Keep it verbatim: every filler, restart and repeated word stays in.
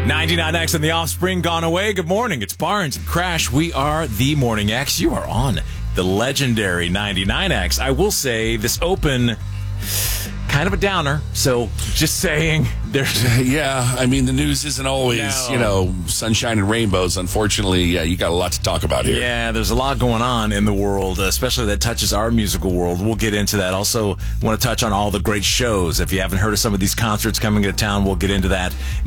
ninety-nine X and the Offspring gone away. Good morning. It's Barnes and Crash. We are the Morning X. You are on the legendary ninety-nine X. I will say this open, kind of a downer. So just saying, there's yeah. I mean, the news isn't always No. you know sunshine and rainbows. Unfortunately, yeah, you got a lot to talk about here. Yeah, there's a lot going on in the world, especially that touches our musical world. We'll get into that. Also, want to touch on all the great shows. If you haven't heard of some of these concerts coming to town, we'll get into that.